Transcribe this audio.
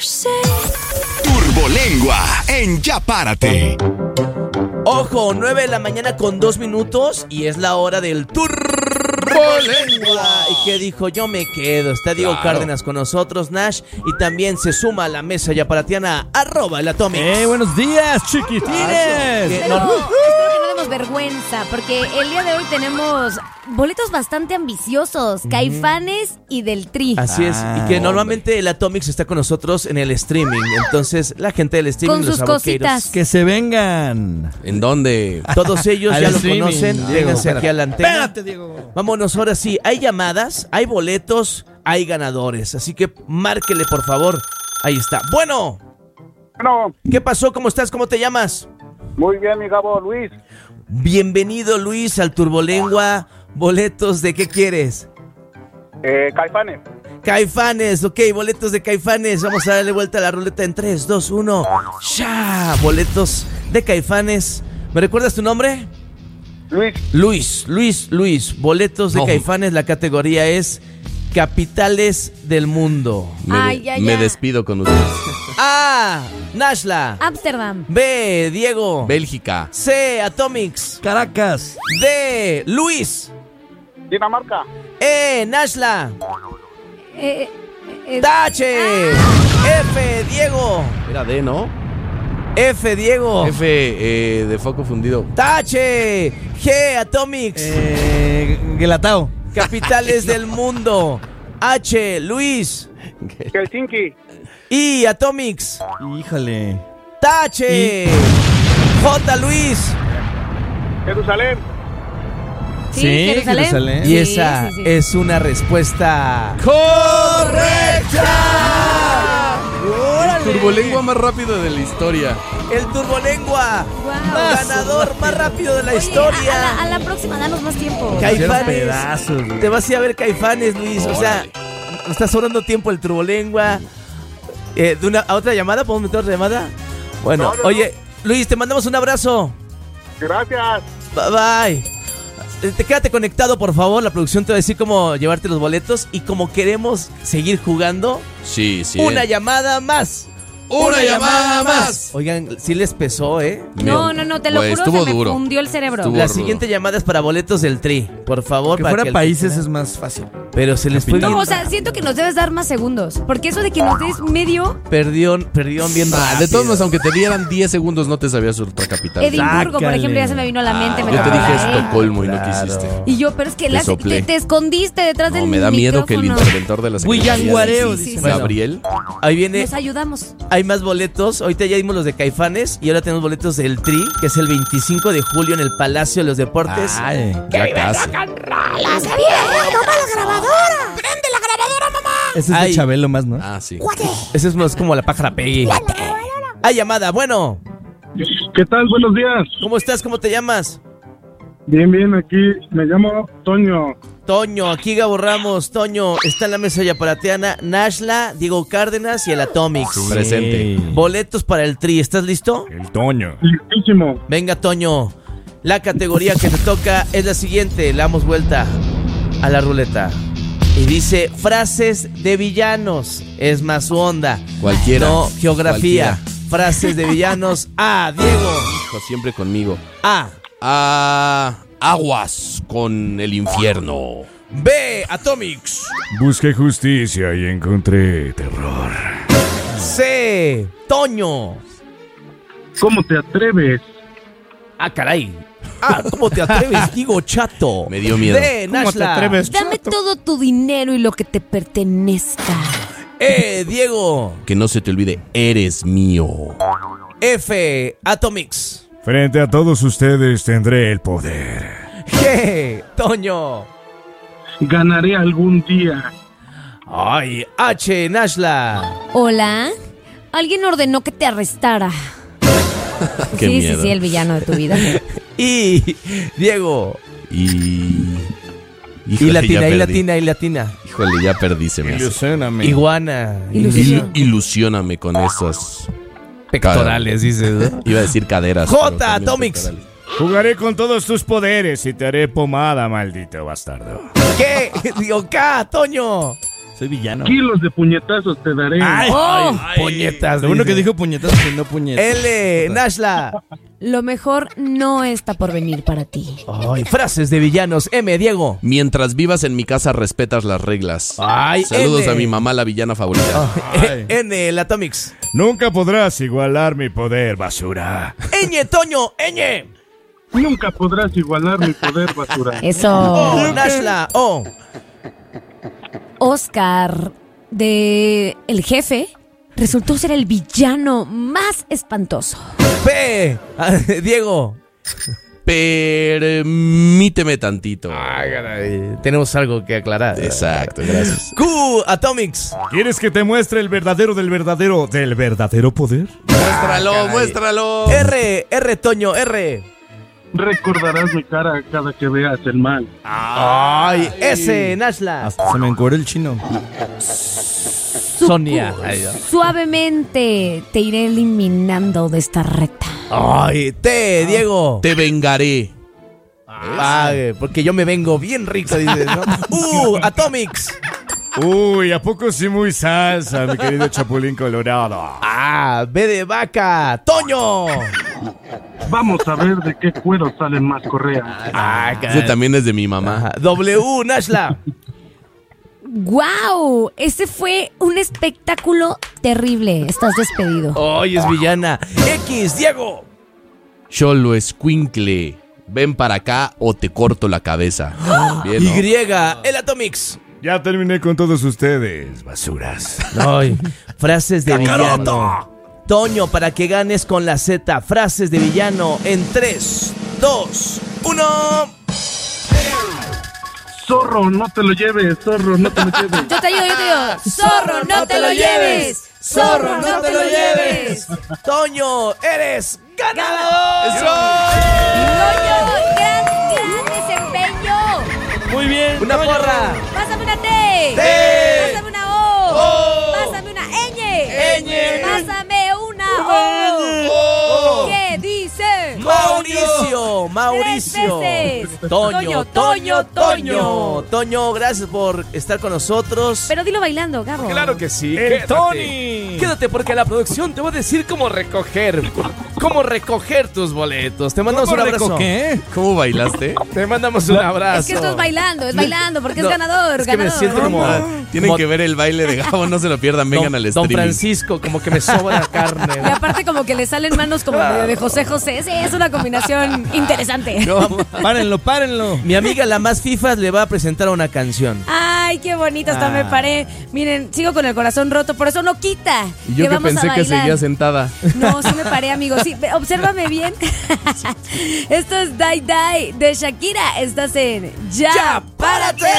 Turbolengua en Ya Párate. Ojo, 9 de la mañana con 2 minutos y es la hora del Turbolengua. ¿Y qué dijo? Yo me quedo. Está Diego Cárdenas con nosotros, Nash, y también se suma a la mesa yaparatiana @el Atomic. Buenos días, chiquitines. Espero que no demos vergüenza, porque el día de hoy tenemos boletos bastante ambiciosos, Caifanes y del Tri. Así es, y que normalmente el Atomic está con nosotros en el streaming. Entonces la gente del streaming, Con los sus aboqueiros, cositas. Que se vengan. ¿En dónde? todos ellos Al ya lo streaming, conocen. Diego, Vénganse espérate. aquí a la antena. Espérate, Diego. Vámonos ahora sí. Hay llamadas, hay boletos, hay ganadores. Así que márquele, por favor. Ahí está. Bueno, ¿qué pasó? ¿Cómo estás? ¿Cómo te llamas? Muy bien, mi Gabo, Luis. Bienvenido, Luis, al Turbolengua. Boletos de ¿qué quieres? Caifanes. Caifanes, ok, boletos de Caifanes. Vamos a darle vuelta a la ruleta en 3, 2, 1. ¡Ya! Boletos de Caifanes. ¿Me recuerdas tu nombre? Luis. Boletos de No. Caifanes. La categoría es Capitales del Mundo. Me despido con ustedes. A. Nashla. Ámsterdam. B. Diego. Bélgica. C. Atomics. Caracas. D. Luis. Dinamarca. E. Nashla. Ah. Tache. F. Diego. Era D, ¿no? F. Diego. F de foco fundido. Tache. G. Atomics. Gelatao. Capitales del mundo. H. Luis. Helsinki. I. Atomics. Híjole. Tache. J. Luis. Jerusalén. Sí, Jerusalén. Y esa Sí. es una respuesta El turbolengua más rápido de la historia. El Turbolengua. Wow. Ganador más rápido de la Oye, historia. a la próxima, danos más tiempo. Caifanes. Pedazos, güey. Te vas a ir a ver Caifanes, Luis. O sea, me está sobrando tiempo el Turbolengua. ¿A otra llamada? ¿Podemos meter otra llamada? Bueno, No. oye, Luis, te mandamos un abrazo. Gracias. Bye. Quédate conectado, por favor. La producción te va a decir cómo llevarte los boletos. Y como queremos seguir jugando, Sí. una llamada más. ¡Una llamada más! Oigan, sí les pesó, ¿eh? No, te lo Pues, juro, estuvo se me duro. fundió el cerebro. Estuvo La rudo. siguiente llamada es para boletos del Tri. Por favor, Que para fuera el- países es más fácil. Pero se les fue bien. No, o sea, siento que nos debes dar más segundos. Porque eso de que nos des medio. Perdieron bien De rápido. todos modos, aunque te dieran 10 segundos, no te sabías otra capital. Edimburgo, por Sácale. ejemplo, ya se me vino a la mente. me Yo te tocó dije la E. Estocolmo y no Claro. quisiste. Y yo, pero es que Te soplé. te escondiste detrás del No, me da miedo que el micrófono. interventor de la Secretaría Guillanguareo, de- dice. Gabriel. Ahí viene, Nos ayudamos. hay más boletos. Ahorita ya dimos los de Caifanes y ahora tenemos boletos del Tri, que es el 25 de julio en el Palacio de los Deportes. Ay. Ya casi. Ese es de Ay. Chabelo más, ¿no? Ah, sí. Ese es más como la pájara Peggy. Hay llamada. Bueno, ¿Qué tal? Buenos días. ¿cómo estás? ¿Cómo te llamas? Bien, aquí me llamo Toño. Toño, aquí Gabo Ramos. Toño, está en la mesa yaparatiana Nashla, Diego Cárdenas y el Atomics. Presente. Boletos para el Tri. ¿Estás listo? El Toño. Listísimo. Venga, Toño. La categoría que te toca es la siguiente. Le damos vuelta a la ruleta. Y dice frases de villanos. Es más su onda. Cualquiera. No, geografía. Cualquiera. Frases de villanos. A. Diego. Hijo, siempre conmigo. A. Aguas con el infierno. B. Atomics. Busqué justicia y encontré terror. C. Toño. ¿Cómo te atreves? Ah, caray. Ah, ¿cómo te atreves? Digo chato. Me dio miedo. D. ¿Cómo te Nashla. atreves? Dame todo tu dinero y lo que te pertenezca. E. Diego. Que no se te olvide, eres mío. F. Atomics. Frente a todos ustedes tendré el poder. G. Toño. Ganaré algún día. Ay, H. Nashla. Hola. Alguien ordenó que te arrestara. Qué sí, miedo. sí, el villano de tu vida. Y Diego. Y Y latina, ya y perdí. latina, y latina. Híjole, ya perdí, se me hace. Ilusioname. Iguana. Ilusióname con esos Pectorales, dices. ¿no? Iba a decir caderas. J, pero también Atomics. pectorales. Jugaré con todos tus poderes y te haré pomada, maldito bastardo. ¿Qué? Digo, K, Toño. Soy villano. Kilos de puñetazos te daré. ¡Oh! Puñetas. Lo bueno que dice. dijo puñetazos que no puñetas. L, Nashla. Lo mejor no está por venir para ti. Ay, frases de villanos. M, Diego. Mientras vivas en mi casa, respetas las reglas. Ay, Saludos N. a mi mamá, la villana favorita. N, el Atomics. Nunca podrás igualar mi poder, basura. Ñ, Toño, Ñ. Nunca podrás igualar mi poder, basura. Eso. O, Nashla. O. Oscar, de El Jefe, resultó ser el villano más espantoso. P, Diego. Permíteme tantito. Ay, caray, tenemos algo que aclarar. Exacto, gracias. Q, Atomics. ¿Quieres que te muestre el verdadero del verdadero poder? Muéstralo. R, Toño, R. Recordarás mi cara cada que veas el mal. Ay, S, Nashla. Hasta se me encueró el chino. Sonia. Ay, Dios. Suavemente te iré eliminando de esta recta. Ay, T, Diego. Te vengaré. Ay, porque yo me vengo bien rico, dices, ¿no? Atomics. Uy, ¿a poco sí muy salsa, mi querido Chapulín Colorado? B de vaca. Toño. Vamos a ver de qué cuero salen más correas. Ese también es de mi mamá. Ajá. W, Nashla. ¡Guau! Ese fue un espectáculo terrible. Estás despedido. Hoy es villana. X, Diego. Cholo escuincle. Ven para acá o te corto la cabeza. Bien, ¿no? Y, el Atomics. Ya terminé con todos ustedes, basuras. Ay, frases de villano. Toño, para que ganes con la Z. Frases de villano en 3, 2, 1. Zorro, no te lo lleves, zorro, no te lo lleves. Yo te ayudo. ¡Zorro, no te lo lleves! ¡Zorro, no te lo lleves! Toño, eres ganador. ¡Toño! ¡Gran desempeño! Muy bien. Una porra. ¡Pásame una T! T. ¡Pásame una O! O. ¡Pásame una ñ! Ñ. ¡Pásame una O! ¿Qué dice? Mauricio. 3 veces. Toño. Toño. Toño, gracias por estar con nosotros. Pero dilo bailando, Gabo. Claro que sí. ¡El quédate. Tony! Quédate porque la producción te va a decir cómo recoger tus boletos. Te mandamos un abrazo. ¿Qué? ¿Cómo bailaste? Te mandamos un abrazo. Es que esto es bailando, porque No, es ganador. es que me ganador. siento como... Tienen como que ver el baile de Gabo, no se lo pierdan, vengan al Don streaming. Francisco, como que me sobra carne. Y aparte como que le salen manos como medio de José José. Sí, es una combinación interesante. No, Párenlo. mi amiga la más fifas le va a presentar una canción. Ay, qué bonito, hasta me paré. Miren, sigo con el corazón roto, por eso no quita. Y yo que vamos a pensé que bailar. seguía sentada. No, sí me paré, amigo. Sí, obsérvame bien. Esto es Die Die de Shakira. Estás en Ya, ¡Ya, párate!